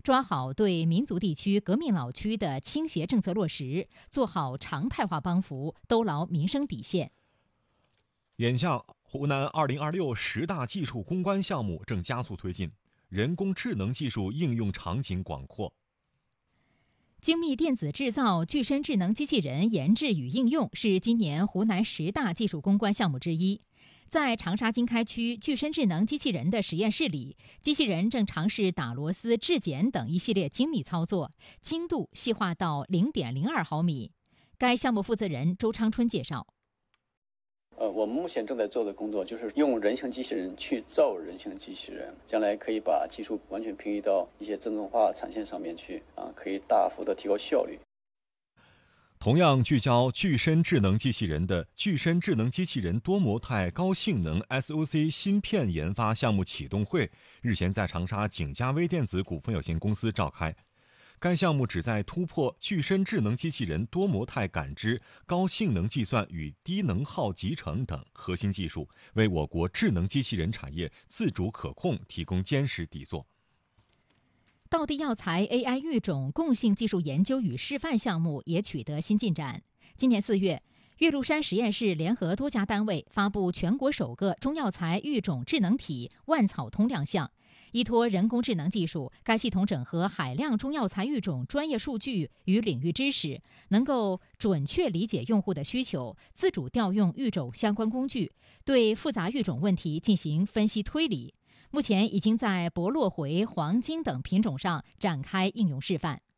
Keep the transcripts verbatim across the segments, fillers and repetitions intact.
抓好对民族地区革命老区的倾斜政策落实，做好常态化帮扶，兜牢民生底线。 眼下，湖南二零二六十大技术攻关项目正加速推进，人工智能技术应用场景广阔。 精密电子制造具身智能机器人研制与应用是今年湖南十大技术攻关项目之一。在长沙经开区具身智能机器人的实验室里，机器人正尝试打螺丝、质检等一系列精密操作，精度细化到零点零二毫米。该项目负责人周昌春介绍。 呃，我们目前正在做的工作就是用人形机器人去造人形机器人，将来可以把技术完全平移到一些自动化产线上面去，啊，可以大幅的提高效率。 同样聚焦具身智能机器人的具身智能机器人多模态高性能 S O C 芯片研发项目启动会日前在长沙景嘉微电子股份有限公司召开。该项目旨在突破具身智能机器人多模态感知、高性能计算与低能耗集成等核心技术，为我国智能机器人产业自主可控提供坚实底座。 道地药材 A I 育种共性技术研究与示范项目也取得新进展。今年四月，岳麓山实验室联合多家单位发布全国首个中药材育种智能体万草通亮相。依托人工智能技术，该系统整合海量中药材育种专业数据与领域知识，能够准确理解用户的需求，自主调用育种相关工具，对复杂育种问题进行分析推理。目前已经在博洛回、黄金等品种上展开应用示范。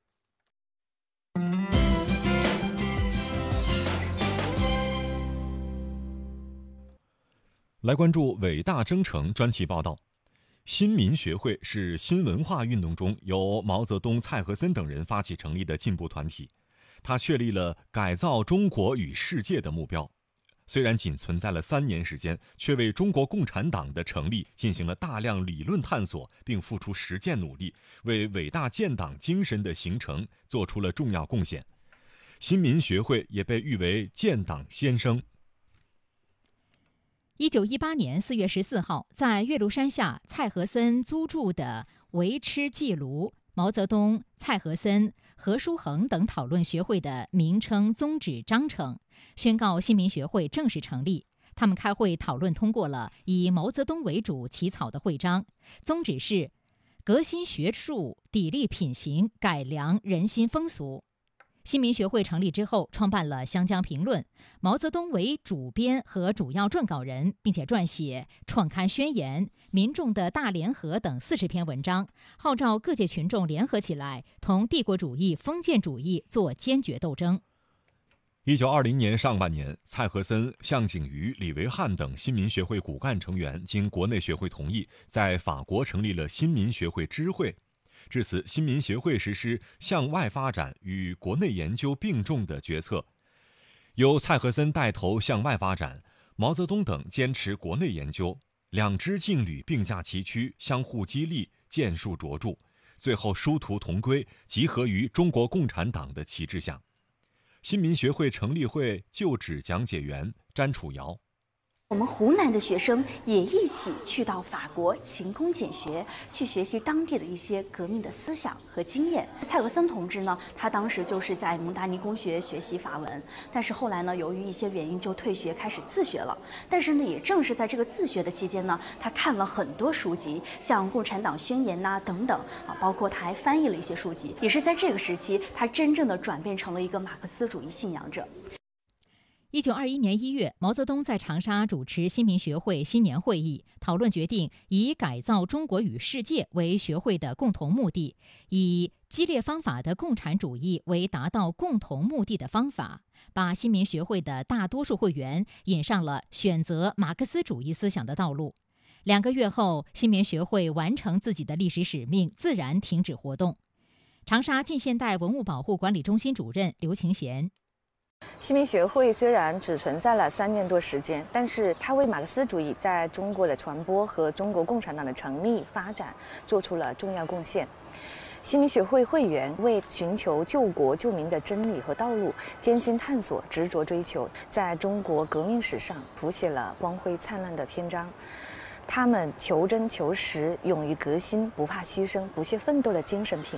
来关注伟大征程专题报道。新民学会是新文化运动中由毛泽东、蔡和森等人发起成立的进步团体，它确立了改造中国与世界的目标。虽然仅存在了三年时间，却为中国共产党的成立进行了大量理论探索，并付出实践努力，为伟大建党精神的形成做出了重要贡献。新民学会也被誉为建党先声。 一九一八年四月十四号，在岳麓山下蔡和森租住的维持记录毛泽东、蔡和森、何书衡等讨论学会的名称、宗旨、章程，宣告新民学会正式成立。他们开会讨论通过了以毛泽东为主起草的会章，宗旨是革新学术，砥砺品行，改良人心风俗。新民学会成立之后，创办了《湘江评论》，毛泽东为主编和主要撰稿人，并且撰写《创刊宣言》《民众的大联合》等四十篇文章，号召各界群众联合起来，同帝国主义、封建主义做坚决斗争。 一九二零年上半年，蔡和森、项景瑜、李维汉等新民学会骨干成员经国内学会同意，在法国成立了新民学会支会。至此，新民协会实施向外发展与国内研究并重的决策，由蔡和森带头向外发展，毛泽东等坚持国内研究，两支劲旅并驾齐驱，相互激励，建树卓著，最后殊途同归，集合于中国共产党的旗帜下。新民学会成立会就职讲解员詹楚瑶。 我们湖南的学生也一起去到法国勤工俭学，去学习当地的一些革命的思想和经验。蔡和森同志呢，他当时就是在蒙达尼公学学习法文，但是后来呢，由于一些原因就退学，开始自学了。但是呢，也正是在这个自学的期间呢，他看了很多书籍，像《共产党宣言》呐等等啊，包括他还翻译了一些书籍。也是在这个时期，他真正的转变成了一个马克思主义信仰者。 一九二一年一月，毛泽东在长沙主持新民学会新年会议，讨论决定以改造中国与世界为学会的共同目的，以激烈方法的共产主义为达到共同目的的方法，把新民学会的大多数会员引上了选择马克思主义思想的道路。两个月后，新民学会完成自己的历史使命，自然停止活动。长沙近现代文物保护管理中心主任刘晴贤。 新民学会虽然只存在了三年多时间，但是它为马克思主义在中国的传播和中国共产党的成立发展做出了重要贡献。新民学会会员为寻求救国救民的真理和道路艰辛探索，执着追求，在中国革命史上谱写了光辉灿烂的篇章。他们求真求实，勇于革新，不怕牺牲，不懈奋斗的精神品